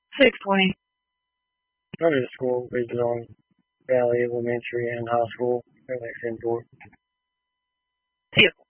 620. Under the school is on Valley Elementary and High School. Everything's indoor. Vehicle.